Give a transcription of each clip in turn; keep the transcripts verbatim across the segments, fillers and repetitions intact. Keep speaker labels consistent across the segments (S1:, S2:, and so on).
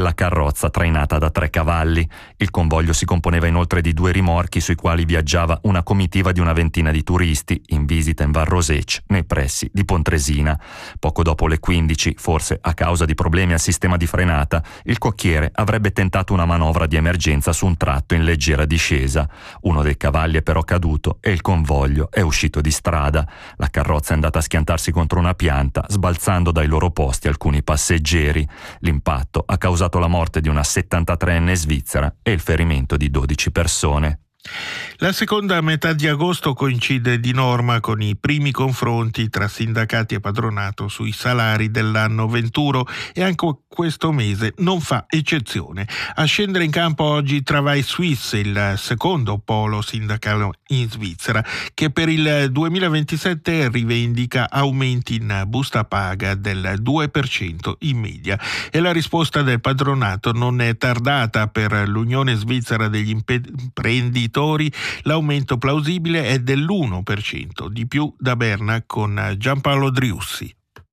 S1: della carrozza trainata da tre cavalli. Il convoglio si componeva inoltre di due rimorchi sui quali viaggiava una comitiva di una ventina di turisti in visita in Val Rosecc, nei pressi di Pontresina. Poco dopo le quindici, forse a causa di problemi al sistema di frenata, il cocchiere avrebbe tentato una manovra di emergenza su un tratto in leggera discesa. Uno dei cavalli è però caduto e il convoglio è uscito di strada. La carrozza è andata a schiantarsi contro una pianta, sbalzando dai loro posti alcuni passeggeri. L'impatto ha causato la morte di una settantatreenne svizzera e il ferimento di dodici persone.
S2: La seconda metà di agosto coincide di norma con i primi confronti tra sindacati e padronato sui salari dell'anno venturo e anche questo mese non fa eccezione. A scendere in campo oggi Travail Suisse, il secondo polo sindacale in Svizzera, che per il duemilaventisette rivendica aumenti in busta paga del due per cento in media, e la risposta del padronato non è tardata. Per l'Unione Svizzera degli Imprenditori l'aumento plausibile è dell'uno per cento, di più da Berna con Giampaolo Driussi.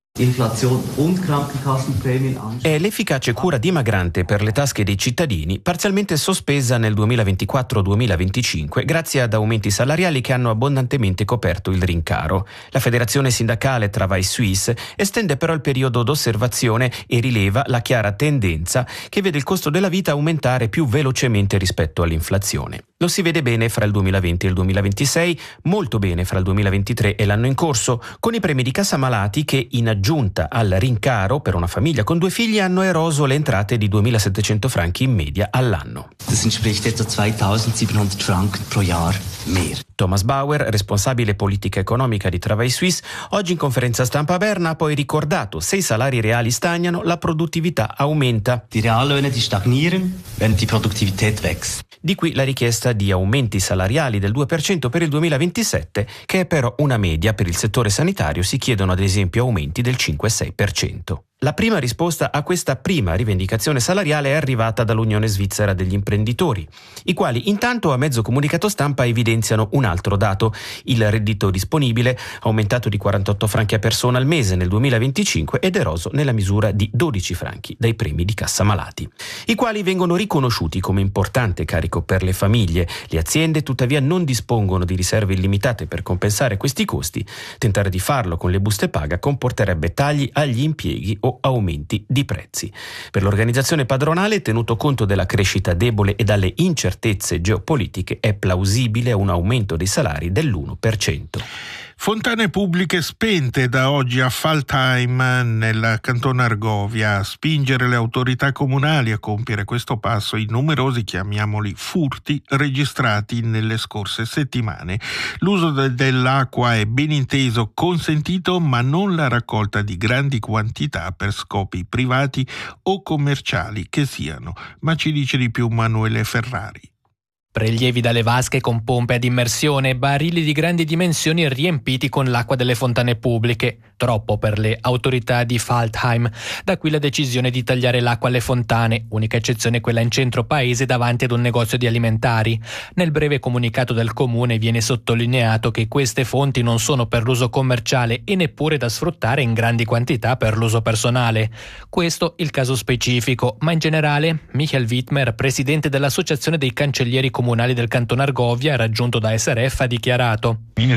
S3: È l'efficace cura dimagrante per le tasche dei cittadini, parzialmente sospesa nel duemilaventiquattro duemilaventicinque grazie ad aumenti salariali che hanno abbondantemente coperto il rincaro. La federazione sindacale Travail Suisse estende però il periodo d'osservazione e rileva la chiara tendenza che vede il costo della vita aumentare più velocemente rispetto all'inflazione. Lo si vede bene fra il duemilaventi e il duemilaventisei, molto bene fra il duemilaventitré e l'anno in corso, con i premi di cassa malati che, in aggiunta al rincaro per una famiglia con due figli, hanno eroso le entrate di duemilasettecento franchi in media all'anno.
S4: Das entspricht etwa zweitausendsiebenhundert Franken pro Jahr mehr.
S3: Thomas Bauer, responsabile politica economica di Travail Suisse, oggi in conferenza stampa a Berna ha poi ricordato: se i salari reali stagnano, la produttività aumenta.
S4: Die Reallöhne die stagnieren, während die Produktivität wächst.
S3: Di qui la richiesta di aumenti salariali del due per cento per il duemilaventisette, che è però una media. Per il settore sanitario si chiedono ad esempio aumenti del cinque sei per cento. La prima risposta a questa prima rivendicazione salariale è arrivata dall'Unione Svizzera degli Imprenditori, i quali intanto a mezzo comunicato stampa evidenziano un altro dato: il reddito disponibile aumentato di quarantotto franchi a persona al mese nel duemilaventicinque ed eroso nella misura di dodici franchi dai premi di cassa malati, i quali vengono riconosciuti come importante carico per le famiglie. Le aziende tuttavia non dispongono di riserve illimitate per compensare questi costi. Tentare di farlo con le buste paga comporterebbe tagli agli impieghi o aumenti di prezzi. Per l'organizzazione padronale, tenuto conto della crescita debole e dalle incertezze geopolitiche, è plausibile un aumento dei salari dell'uno per cento.
S2: Fontane pubbliche spente da oggi a Pfaltheim nel canton Argovia. A spingere le autorità comunali a compiere questo passo i numerosi, chiamiamoli, furti registrati nelle scorse settimane. L'uso de- dell'acqua è ben inteso consentito, ma non la raccolta di grandi quantità per scopi privati o commerciali che siano. Ma ci dice di più Manuele Ferrari.
S5: Prelievi dalle vasche con pompe ad immersione, barili di grandi dimensioni riempiti con l'acqua delle fontane pubbliche. Troppo per le autorità di Pfaltheim. Da qui la decisione di tagliare l'acqua alle fontane, unica eccezione quella in centro paese davanti ad un negozio di alimentari. Nel breve comunicato del comune viene sottolineato che queste fonti non sono per l'uso commerciale e neppure da sfruttare in grandi quantità per l'uso personale. Questo il caso specifico, ma in generale Michael Wittmer, presidente dell'Associazione dei Cancellieri Comunali del Canton Argovia, raggiunto da S R F, ha dichiarato: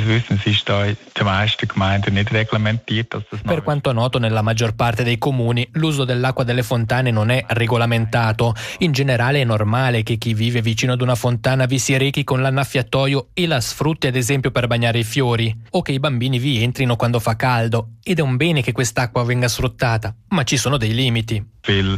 S5: per quanto noto, nella maggior parte dei comuni l'uso dell'acqua delle fontane non è regolamentato. In generale è normale che chi vive vicino ad una fontana vi si rechi con l'annaffiatoio e la sfrutti ad esempio per bagnare i fiori, o che i bambini vi entrino quando fa caldo, ed è un bene che quest'acqua venga sfruttata, ma ci sono dei limiti. Il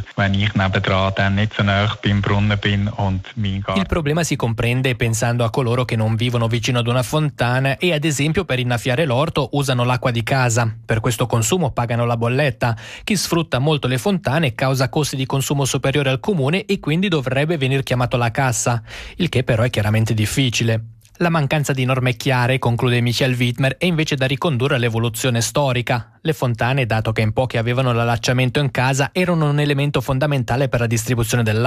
S5: problema si comprende pensando a coloro che non vivono vicino ad una fontana e ad esempio per innaffiare l'orto usano l'acqua di casa. Per questo consumo pagano la bolletta. Chi sfrutta molto le fontane causa costi di consumo superiori al comune e quindi dovrebbe venir chiamato alla cassa, il che però è chiaramente difficile. La mancanza di norme chiare, conclude Michael Wittmer, è invece da ricondurre all'evoluzione storica. Le fontane, dato che in pochi avevano l'allacciamento in casa, erano un elemento fondamentale per la distribuzione dell'acqua.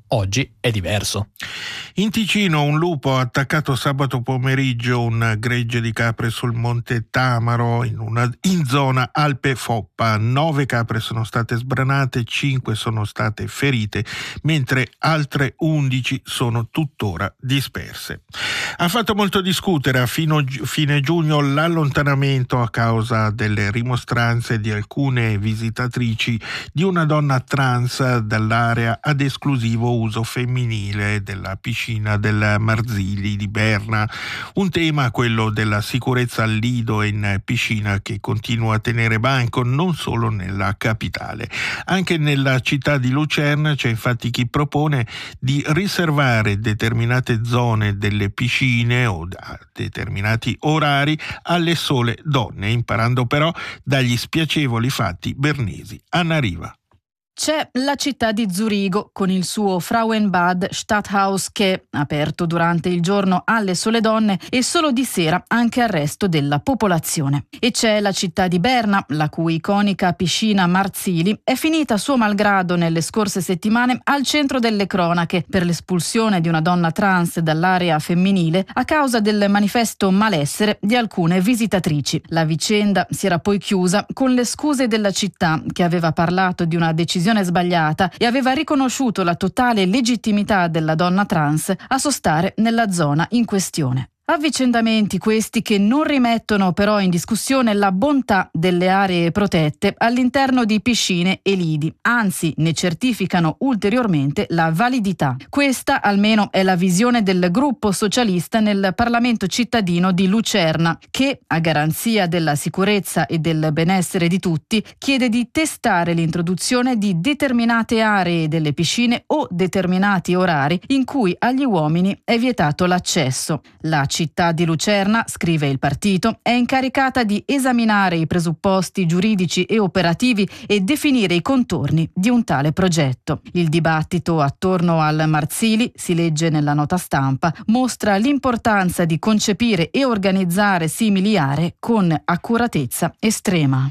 S5: Oggi è diverso.
S2: In Ticino un lupo ha attaccato sabato pomeriggio un gregge di capre sul Monte Tamaro in, una, in zona Alpe Foppa. Nove capre sono state sbranate, cinque sono state ferite, mentre altre undici sono tuttora disperse. Ha fatto molto discutere a fino, fine giugno l'allontanamento a causa delle rimostranze di alcune visitatrici di una donna trans dall'area ad esclusivo uso femminile della piscina del Marzili di Berna. Un tema, quello della sicurezza al lido e in piscina, che continua a tenere banco non solo nella capitale. Anche nella città di Lucerna c'è infatti chi propone di riservare determinate zone delle piscine o a determinati orari alle sole donne, imparando però dagli spiacevoli fatti bernesi. Anna Riva.
S6: C'è la città di Zurigo con il suo Frauenbad Stadthaus che, aperto durante il giorno alle sole donne e solo di sera anche al resto della popolazione. E c'è la città di Berna, la cui iconica piscina Marzili è finita suo malgrado nelle scorse settimane al centro delle cronache per l'espulsione di una donna trans dall'area femminile a causa del manifesto malessere di alcune visitatrici. La vicenda si era poi chiusa con le scuse della città, che aveva parlato di una decisione sbagliata e aveva riconosciuto la totale legittimità della donna trans a sostare nella zona in questione. Avvicendamenti questi che non rimettono però in discussione la bontà delle aree protette all'interno di piscine e lidi, anzi ne certificano ulteriormente la validità. Questa almeno è la visione del gruppo socialista nel Parlamento cittadino di Lucerna, che, a garanzia della sicurezza e del benessere di tutti, chiede di testare l'introduzione di determinate aree delle piscine o determinati orari in cui agli uomini è vietato l'accesso. La città di Lucerna, scrive il partito, è incaricata di esaminare i presupposti giuridici e operativi e definire i contorni di un tale progetto. Il dibattito attorno al Marzili, si legge nella nota stampa, mostra l'importanza di concepire e organizzare simili aree con accuratezza estrema.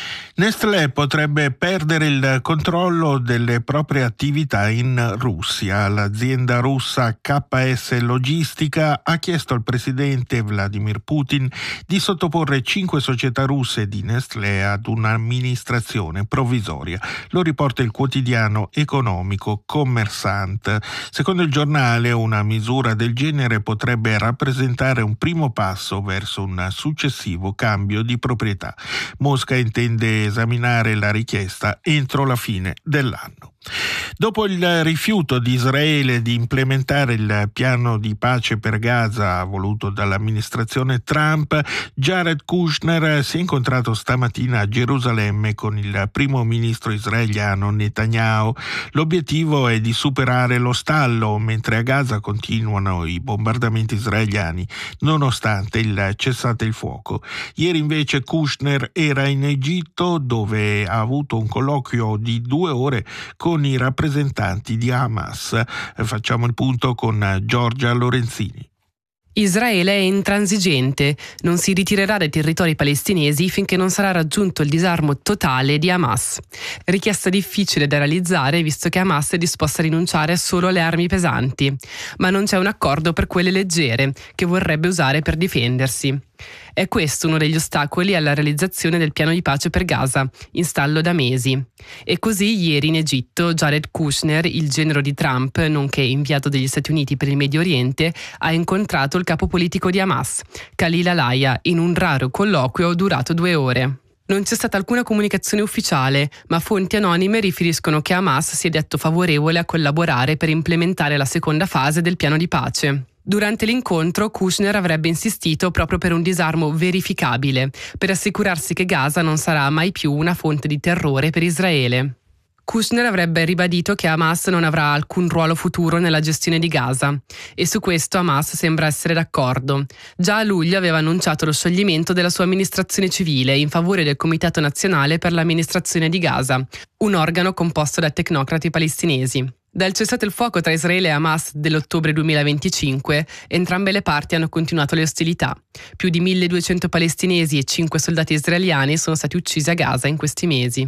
S2: Nestlé potrebbe perdere il controllo delle proprie attività in Russia. L'azienda russa K S Logistica ha chiesto al presidente Vladimir Putin di sottoporre cinque società russe di Nestlé ad un'amministrazione provvisoria. Lo riporta il quotidiano economico Kommersant. Secondo il giornale, una misura del genere potrebbe rappresentare un primo passo verso un successivo cambio di proprietà. Mosca intende esaminare la richiesta entro la fine dell'anno. Dopo il rifiuto di Israele di implementare il piano di pace per Gaza voluto dall'amministrazione Trump, Jared Kushner si è incontrato stamattina a Gerusalemme con il primo ministro israeliano Netanyahu. L'obiettivo è di superare lo stallo mentre a Gaza continuano i bombardamenti israeliani nonostante il cessate il fuoco. Ieri invece Kushner era in Egitto, dove ha avuto un colloquio di due ore con i rappresentanti di Hamas. Facciamo il punto con Giorgia Lorenzini.
S7: Israele è intransigente, non si ritirerà dai territori palestinesi finché non sarà raggiunto il disarmo totale di Hamas. Richiesta difficile da realizzare visto che Hamas è disposta a rinunciare solo alle armi pesanti, ma non c'è un accordo per quelle leggere che vorrebbe usare per difendersi. È questo uno degli ostacoli alla realizzazione del piano di pace per Gaza, in stallo da mesi. E così ieri in Egitto Jared Kushner, il genero di Trump, nonché inviato degli Stati Uniti per il Medio Oriente, ha incontrato il capo politico di Hamas, Khalil Alaya, in un raro colloquio durato due ore. Non c'è stata alcuna comunicazione ufficiale, ma fonti anonime riferiscono che Hamas si è detto favorevole a collaborare per implementare la seconda fase del piano di pace. Durante l'incontro, Kushner avrebbe insistito proprio per un disarmo verificabile, per assicurarsi che Gaza non sarà mai più una fonte di terrore per Israele. Kushner avrebbe ribadito che Hamas non avrà alcun ruolo futuro nella gestione di Gaza, e su questo Hamas sembra essere d'accordo. Già a luglio aveva annunciato lo scioglimento della sua amministrazione civile in favore del Comitato Nazionale per l'Amministrazione di Gaza, un organo composto da tecnocrati palestinesi. Dal cessate il fuoco tra Israele e Hamas dell'ottobre duemilaventicinque, entrambe le parti hanno continuato le ostilità. Più di milleduecento palestinesi e cinque soldati israeliani sono stati uccisi a Gaza in questi mesi.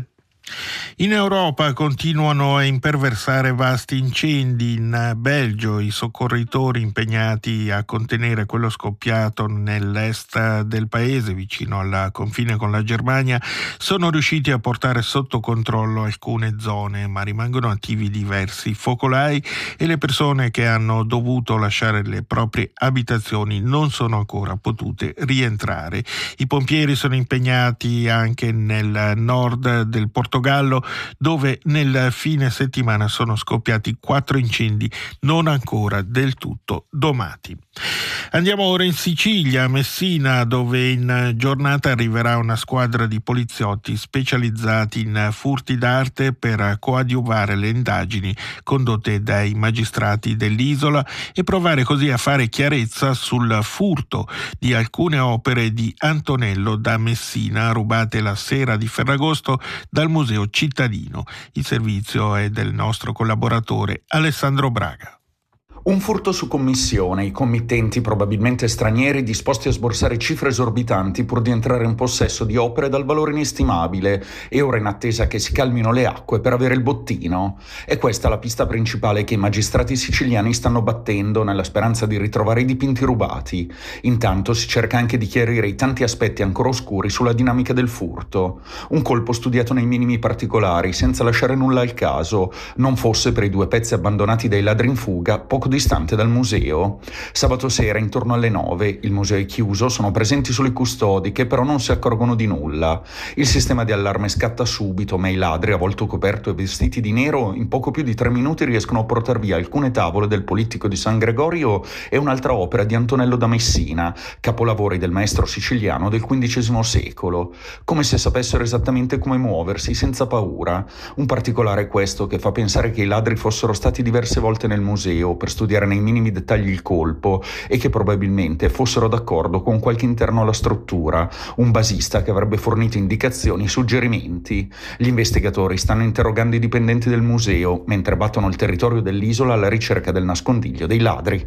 S2: In Europa continuano a imperversare vasti incendi. In Belgio i soccorritori impegnati a contenere quello scoppiato nell'est del paese, vicino al confine con la Germania, sono riusciti a portare sotto controllo alcune zone, ma rimangono attivi diversi focolai e le persone che hanno dovuto lasciare le proprie abitazioni non sono ancora potute rientrare. I pompieri sono impegnati anche nel nord del Portogallo, dove nel fine settimana sono scoppiati quattro incendi non ancora del tutto domati. Andiamo ora in Sicilia, a Messina, dove in giornata arriverà una squadra di poliziotti specializzati in furti d'arte per coadiuvare le indagini condotte dai magistrati dell'isola e provare così a fare chiarezza sul furto di alcune opere di Antonello da Messina rubate la sera di Ferragosto dal Museo Cittadino. Il servizio è del nostro collaboratore Alessandro Braga.
S8: Un furto su commissione, i committenti probabilmente stranieri disposti a sborsare cifre esorbitanti pur di entrare in possesso di opere dal valore inestimabile e ora in attesa che si calmino le acque per avere il bottino. È questa la pista principale che i magistrati siciliani stanno battendo nella speranza di ritrovare i dipinti rubati. Intanto si cerca anche di chiarire i tanti aspetti ancora oscuri sulla dinamica del furto. Un colpo studiato nei minimi particolari, senza lasciare nulla al caso, non fosse per i due pezzi abbandonati dai ladri in fuga poco distante dal museo. Sabato sera, intorno alle nove, il museo è chiuso, sono presenti solo i custodi che però non si accorgono di nulla. Il sistema di allarme scatta subito, ma i ladri, a volto coperto e vestiti di nero, in poco più di tre minuti riescono a portar via alcune tavole del Polittico di San Gregorio e un'altra opera di Antonello da Messina, capolavori del maestro siciliano del quindicesimo secolo, come se sapessero esattamente come muoversi senza paura. Un particolare questo che fa pensare che i ladri fossero stati diverse volte nel museo per studiare nei minimi dettagli il colpo e che probabilmente fossero d'accordo con qualche interno alla struttura, un basista che avrebbe fornito indicazioni e suggerimenti. Gli investigatori stanno interrogando i dipendenti del museo mentre battono il territorio dell'isola alla ricerca del nascondiglio dei ladri.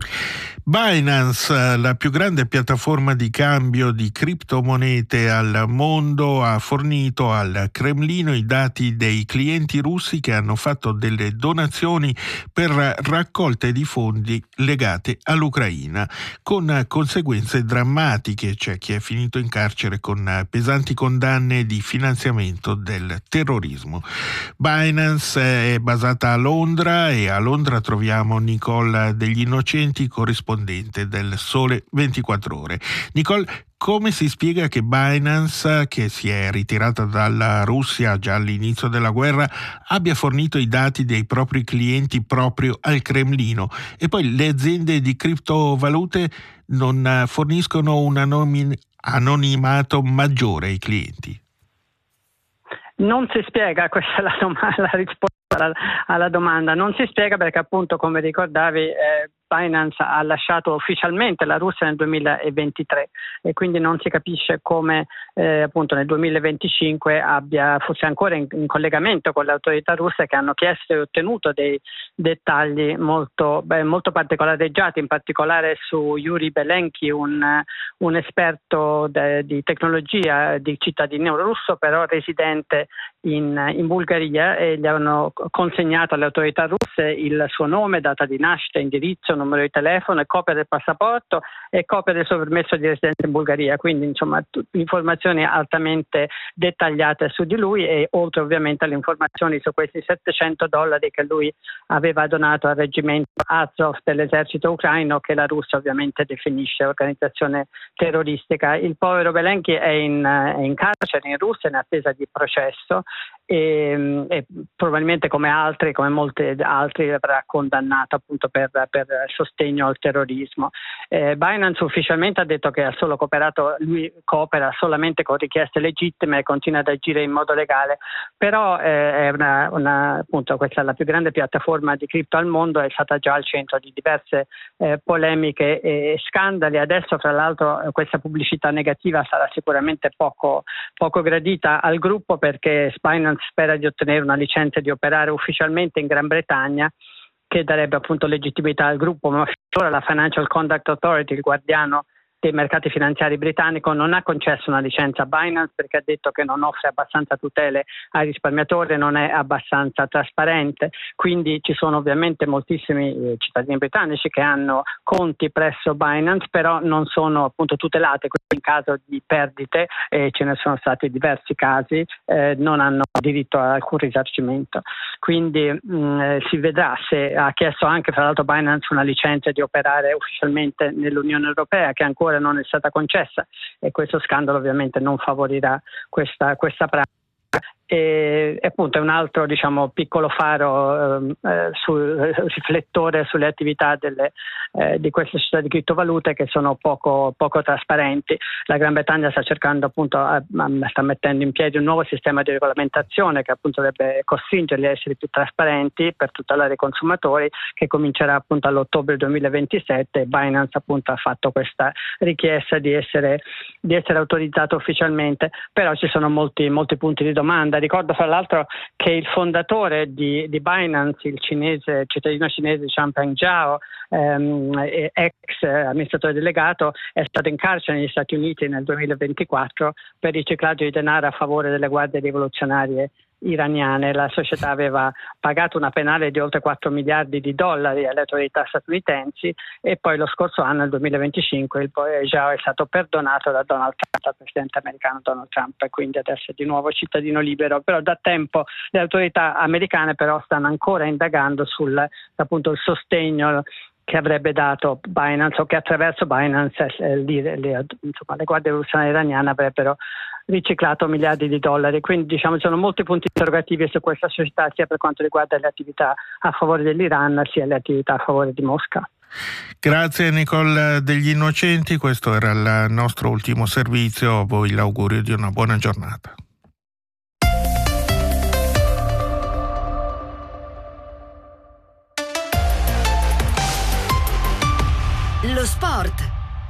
S2: Binance, la più grande piattaforma di cambio di criptomonete al mondo, ha fornito al Cremlino i dati dei clienti russi che hanno fatto delle donazioni per raccolte di fondi legate all'Ucraina, con conseguenze drammatiche. C'è chi è finito in carcere con pesanti condanne di finanziamento del terrorismo. Binance è basata a Londra e a Londra troviamo Nicole Degli Innocenti, corrispondente del Sole ventiquattro Ore. Nicole, come si spiega che Binance, che si è ritirata dalla Russia già all'inizio della guerra, abbia fornito i dati dei propri clienti proprio al Cremlino e poi le aziende di criptovalute non forniscono un anonim- anonimato maggiore ai clienti?
S9: Non si spiega, questa è la, domanda, la risposta alla, alla domanda, non si spiega perché appunto, come ricordavi, eh, Binance ha lasciato ufficialmente la Russia nel duemilaventitré e quindi non si capisce come eh, appunto nel duemilaventicinque abbia, fosse ancora in, in collegamento con le autorità russe che hanno chiesto e ottenuto dei dettagli molto, beh, molto particolareggiati, in particolare su Yuri Belenki, un, un esperto de, di tecnologia di cittadino russo però residente in, in Bulgaria, e gli hanno consegnato alle autorità russe il suo nome, data di nascita, indirizzo, numero di telefono e copia del passaporto e copia del suo permesso di residenza in Bulgaria, quindi insomma t- informazioni altamente dettagliate su di lui, e oltre ovviamente alle informazioni su questi settecento dollari che lui aveva donato al reggimento Azov dell'esercito ucraino, che la Russia ovviamente definisce organizzazione terroristica. Il povero Belenki è in, è in carcere in Russia in attesa di processo e, e probabilmente come altri, come molti altri, verrà condannato appunto per, per sostegno al terrorismo. Eh, Binance ufficialmente ha detto che ha solo cooperato, lui coopera solamente con richieste legittime e continua ad agire in modo legale, però eh, è una, una, appunto questa è la più grande piattaforma di cripto al mondo, è stata già al centro di diverse eh, polemiche e scandali. Adesso fra l'altro questa pubblicità negativa sarà sicuramente poco, poco gradita al gruppo, perché Binance spera di ottenere una licenza di operare ufficialmente in Gran Bretagna, che darebbe appunto legittimità al gruppo, ma ora la Financial Conduct Authority, il guardiano dei mercati finanziari britannico non ha concesso una licenza a Binance perché ha detto che non offre abbastanza tutele ai risparmiatori, non è abbastanza trasparente, quindi ci sono ovviamente moltissimi eh, cittadini britannici che hanno conti presso Binance, però non sono appunto tutelate, quindi in caso di perdite, e eh, ce ne sono stati diversi casi, eh, non hanno diritto a alcun risarcimento. Quindi mh, si vedrà se ha chiesto anche fra l'altro Binance una licenza di operare ufficialmente nell'Unione Europea che ancora non è stata concessa, e questo scandalo ovviamente non favorirà questa, questa pratica. E, e appunto è un altro diciamo piccolo faro eh, sul riflettore sulle attività delle, eh, di queste società di criptovalute che sono poco, poco trasparenti. La Gran Bretagna sta cercando appunto a, a, sta mettendo in piedi un nuovo sistema di regolamentazione che appunto dovrebbe costringerli a essere più trasparenti per tutelare i consumatori, che comincerà appunto all'ottobre duemilaventisette. Binance appunto ha fatto questa richiesta di essere, di essere autorizzato ufficialmente, però ci sono molti, molti punti di domanda. Ricordo fra l'altro che il fondatore di, di Binance, il cinese, cittadino cinese Changpeng Zhao, ehm, ex amministratore delegato, è stato in carcere negli Stati Uniti nel duemilaventiquattro per riciclaggio di denaro a favore delle guardie rivoluzionarie iraniane. La società aveva pagato una penale di oltre quattro miliardi di dollari alle autorità statunitensi, e poi lo scorso anno, nel duemilaventicinque, il Zhao è stato perdonato da Donald Trump, dal presidente americano Donald Trump, e quindi adesso è di nuovo cittadino libero. Però da tempo le autorità americane però stanno ancora indagando sul appunto il sostegno che avrebbe dato Binance, o che attraverso Binance eh, le, le, insomma, le guardie rivoluzionarie iraniane avrebbero riciclato miliardi di dollari. Quindi diciamo ci sono molti punti interrogativi su questa società, sia per quanto riguarda le attività a favore dell'Iran sia le attività a favore di Mosca.
S2: Grazie Nicole degli Innocenti, questo era il nostro ultimo servizio, a voi l'augurio di una buona giornata.
S10: Lo sport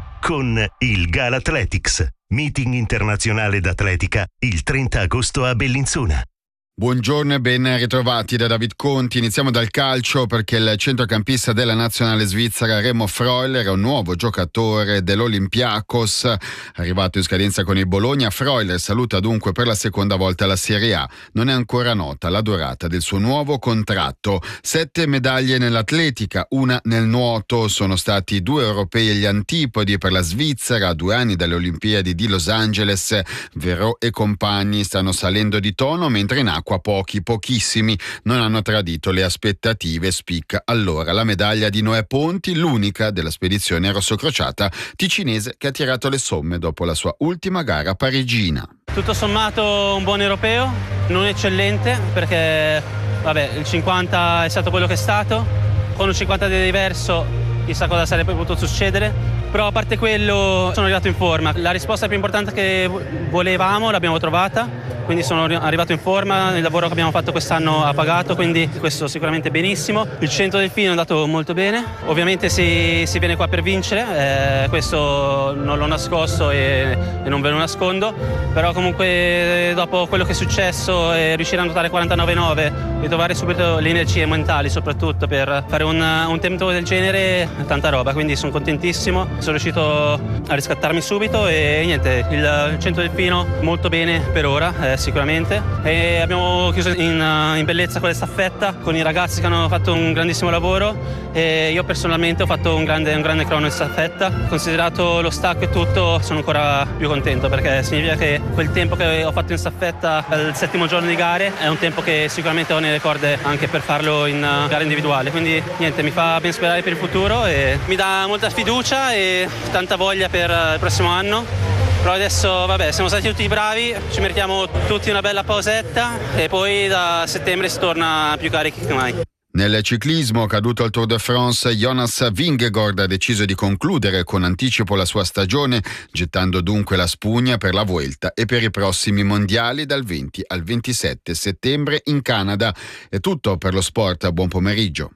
S11: con il Galathletics, meeting internazionale d'atletica il trenta agosto a Bellinzona.
S12: Buongiorno e ben ritrovati da David Conti. Iniziamo dal calcio, perché il centrocampista della nazionale svizzera Remo Freuler è un nuovo giocatore dell'Olympiakos. Arrivato in scadenza con il Bologna, Freuler saluta dunque per la seconda volta la Serie A. Non è ancora nota la durata del suo nuovo contratto. Sette medaglie nell'atletica, una nel nuoto. Sono stati due europei agli antipodi per la Svizzera a due anni dalle Olimpiadi di Los Angeles. Verò e compagni stanno salendo di tono, mentre in acqua pochi, pochissimi, non hanno tradito le aspettative. Spicca allora la medaglia di Noè Ponti, l'unica della spedizione rossocrociata ticinese che ha tirato le somme dopo la sua ultima gara parigina.
S13: Tutto sommato un buon europeo, non eccellente perché vabbè, il cinquanta è stato quello che è stato, con un cinquanta di diverso chissà cosa sarebbe potuto succedere, però a parte quello sono arrivato in forma. La risposta più importante che volevamo l'abbiamo trovata, quindi sono arrivato in forma, il lavoro che abbiamo fatto quest'anno ha pagato, quindi questo sicuramente benissimo. Il cento delfino è andato molto bene, ovviamente si, si viene qua per vincere, eh, questo non l'ho nascosto e, e non ve lo nascondo, però comunque dopo quello che è successo e riuscire a notare quarantanove virgola nove e trovare subito le energie mentali soprattutto per fare un, un tempo del genere, tanta roba, quindi sono contentissimo, sono riuscito a riscattarmi subito e niente, il, il cento delfino molto bene per ora, eh, sicuramente, e abbiamo chiuso in, in bellezza con la staffetta con i ragazzi che hanno fatto un grandissimo lavoro, e io personalmente ho fatto un grande, un grande crono in staffetta. Considerato lo stacco e tutto, sono ancora più contento perché significa che quel tempo che ho fatto in staffetta al settimo giorno di gare è un tempo che sicuramente ho nelle corde anche per farlo in gara individuale, quindi niente, mi fa ben sperare per il futuro e mi dà molta fiducia e tanta voglia per il prossimo anno. Però adesso vabbè, siamo stati tutti bravi, ci meritiamo tutti una bella pausetta e poi da settembre si torna più carichi che mai.
S12: Nel ciclismo, caduto al Tour de France, Jonas Vingegaard ha deciso di concludere con anticipo la sua stagione, gettando dunque la spugna per la Vuelta e per i prossimi mondiali dal venti al ventisette settembre in Canada. È tutto per lo sport, buon pomeriggio.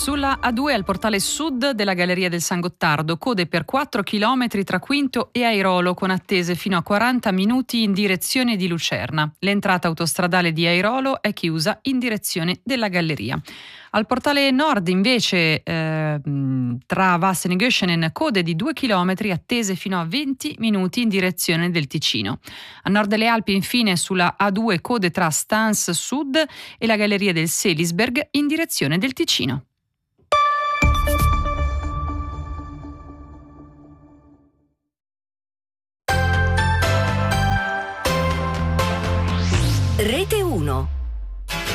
S14: Sulla A due al portale sud della Galleria del San Gottardo, code per quattro chilometri tra Quinto e Airolo con attese fino a quaranta minuti in direzione di Lucerna. L'entrata autostradale di Airolo è chiusa in direzione della Galleria. Al portale nord invece eh, tra Vassen-Göschenen code di due chilometri attese fino a venti minuti in direzione del Ticino. A nord delle Alpi infine sulla A due code tra Stans Sud e la Galleria del Selisberg in direzione del Ticino.
S10: Rete uno.